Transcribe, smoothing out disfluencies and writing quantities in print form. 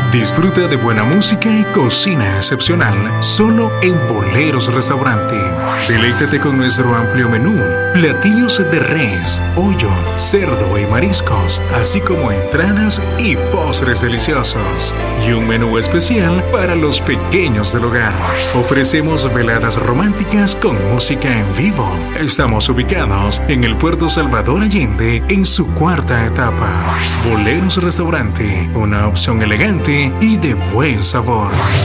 Disfruta de buena música y cocina excepcional solo en Boleros Restaurante. Deleítate con nuestro amplio menú, platillos de res, pollo, cerdo y mariscos, así como entradas y postres deliciosos. Y un menú especial para los pequeños del hogar. Ofrecemos veladas románticas con música en vivo. Estamos ubicados en el Puerto Salvador Allende en su cuarta etapa. Boleros Restaurante, una opción elegante y de buen sabor.